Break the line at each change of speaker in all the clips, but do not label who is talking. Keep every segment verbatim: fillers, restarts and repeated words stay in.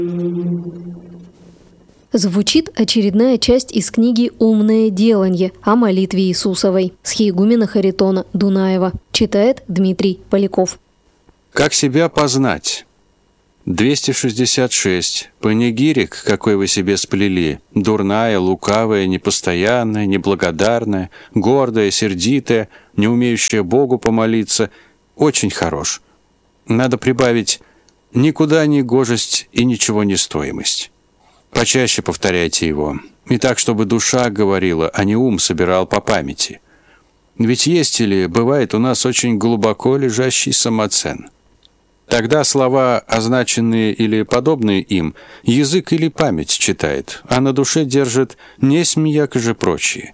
Звучит очередная часть из книги «Умное деланье» о молитве Иисусовой схиегумена Харитона Дунаева. Читает Дмитрий Поляков.
Как себя познать? двести шестьдесят шесть. Панигирик, какой вы себе сплели, дурная, лукавая, непостоянная, неблагодарная, гордая, сердитая, не умеющая Богу помолиться, очень хорош. Надо прибавить «никуда не гожесть и ничего не стоимость». Почаще повторяйте его, и так, чтобы душа говорила, а не ум собирал по памяти. Ведь есть или бывает у нас очень глубоко лежащий самоцен. Тогда слова, означенные или подобные им, язык или память читает, а на душе держит несмь якоже прочие.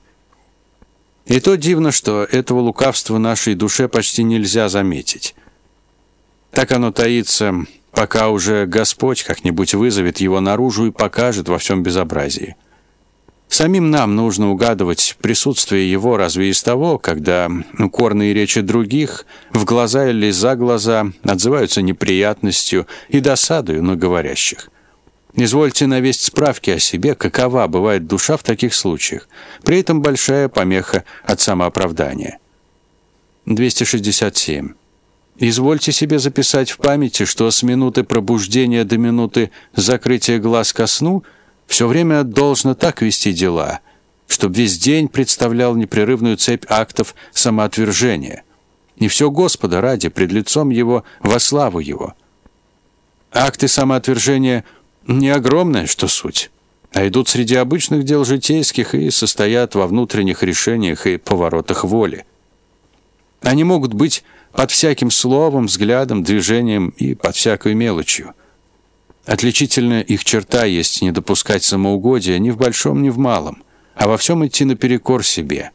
И то дивно, что этого лукавства нашей душе почти нельзя заметить. Так оно таится, пока уже Господь как-нибудь вызовет его наружу и покажет во всем безобразии. Самим нам нужно угадывать присутствие его разве из того, когда укорные речи других в глаза или за глаза отзываются неприятностью и досадою на говорящих. Извольте навесть справки о себе, какова бывает душа в таких случаях, при этом большая помеха от самооправдания. двести шестьдесят семь. Извольте себе записать в памяти, что с минуты пробуждения до минуты закрытия глаз ко сну все время должно так вести дела, чтобы весь день представлял непрерывную цепь актов самоотвержения. И все Господа ради, пред лицом Его, во славу Его. Акты самоотвержения не огромная, что суть, а идут среди обычных дел житейских и состоят во внутренних решениях и поворотах воли. Они могут быть под всяким словом, взглядом, движением и под всякой мелочью. Отличительная их черта есть не допускать самоугодия ни в большом, ни в малом, а во всем идти наперекор себе.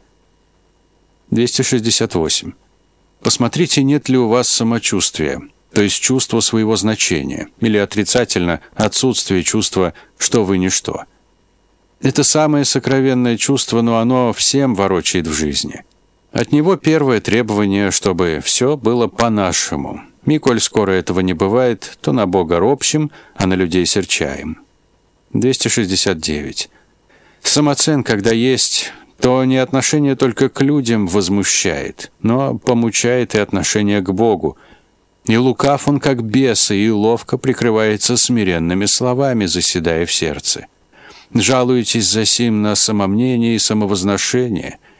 двести шестьдесят восемь. Посмотрите, нет ли у вас самочувствия, то есть чувства своего значения, или отрицательно отсутствие чувства, что вы ничто. Это самое сокровенное чувство, но оно всем ворочает в жизни. От него первое требование, чтобы все было по-нашему. И коль скоро этого не бывает, то на Бога ропщим, а на людей серчаем. двести шестьдесят девять. Самоцен, когда есть, то не отношение только к людям возмущает, но помучает и отношение к Богу. И лукав он, как бес, и ловко прикрывается смиренными словами, заседая в сердце. Жалуетесь за сим на самомнение и самовозношение –